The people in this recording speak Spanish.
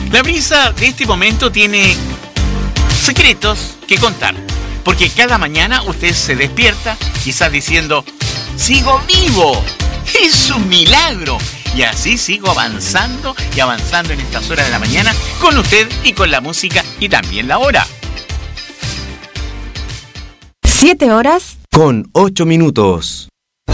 La brisa de este momento tiene secretos que contar, porque cada mañana usted se despierta quizás diciendo, ¡sigo vivo! ¡Es un milagro! Y así sigo avanzando y avanzando en estas horas de la mañana con usted y con la música y también la hora. 7 horas con 8 minutos.